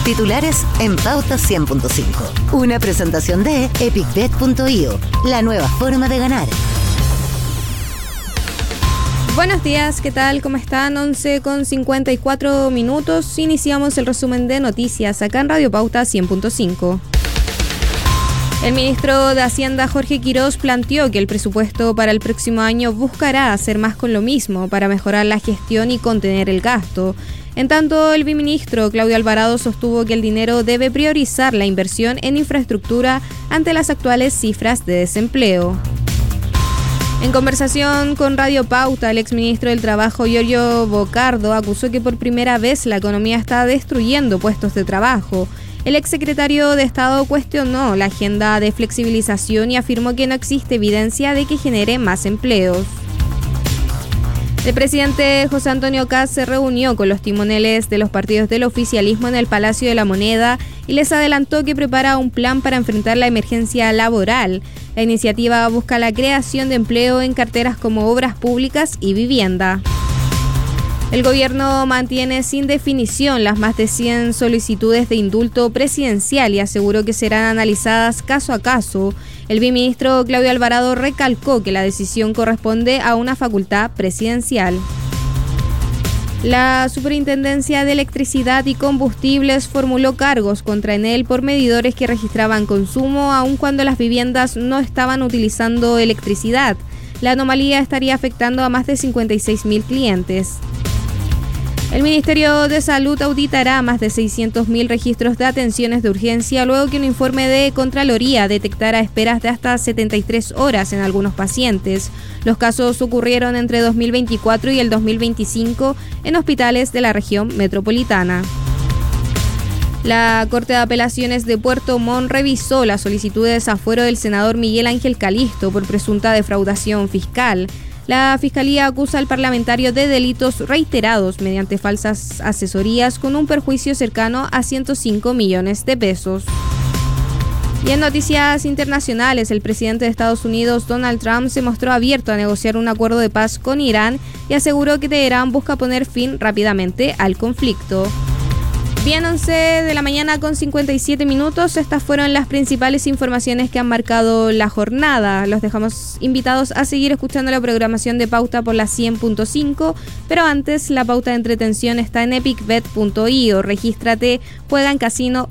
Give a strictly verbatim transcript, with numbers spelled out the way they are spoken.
Titulares en Pauta cien punto cinco. Una presentación de epic bet punto io, la nueva forma de ganar. Buenos días, ¿qué tal? ¿Cómo están? once con cincuenta y cuatro minutos. Iniciamos el resumen de noticias acá en Radio Pauta cien punto cinco. El ministro de Hacienda, Jorge Quirós, planteó que el presupuesto para el próximo año buscará hacer más con lo mismo para mejorar la gestión y contener el gasto. En tanto, el viceministro Claudio Alvarado sostuvo que el dinero debe priorizar la inversión en infraestructura ante las actuales cifras de desempleo. En conversación con Radio Pauta, el exministro del Trabajo, Giorgio Bocardo, acusó que por primera vez la economía está destruyendo puestos de trabajo. El exsecretario de Estado cuestionó la agenda de flexibilización y afirmó que no existe evidencia de que genere más empleos. El presidente José Antonio Kast se reunió con los timoneles de los partidos del oficialismo en el Palacio de la Moneda y les adelantó que prepara un plan para enfrentar la emergencia laboral. La iniciativa busca la creación de empleo en carteras como obras públicas y vivienda. El gobierno mantiene sin definición las más de cien solicitudes de indulto presidencial y aseguró que serán analizadas caso a caso. El viceministro Claudio Alvarado recalcó que la decisión corresponde a una facultad presidencial. La Superintendencia de Electricidad y Combustibles formuló cargos contra Enel por medidores que registraban consumo aun cuando las viviendas no estaban utilizando electricidad. La anomalía estaría afectando a más de cincuenta y seis mil clientes. El Ministerio de Salud auditará más de seiscientos mil registros de atenciones de urgencia luego que un informe de Contraloría detectara esperas de hasta setenta y tres horas en algunos pacientes. Los casos ocurrieron entre dos mil veinticuatro y el dos mil veinticinco en hospitales de la región metropolitana. La Corte de Apelaciones de Puerto Montt revisó la solicitud de desafuero del senador Miguel Ángel Calisto por presunta defraudación fiscal. La Fiscalía acusa al parlamentario de delitos reiterados mediante falsas asesorías con un perjuicio cercano a ciento cinco millones de pesos. Y en noticias internacionales, el presidente de Estados Unidos, Donald Trump, se mostró abierto a negociar un acuerdo de paz con Irán y aseguró que Teherán busca poner fin rápidamente al conflicto. Bien, once de la mañana con cincuenta y siete minutos. Estas fueron las principales informaciones que han marcado la jornada. Los dejamos invitados a seguir escuchando la programación de Pauta por la cien punto cinco, pero antes la pauta de entretención está en epic bet punto io. Regístrate, juega en casino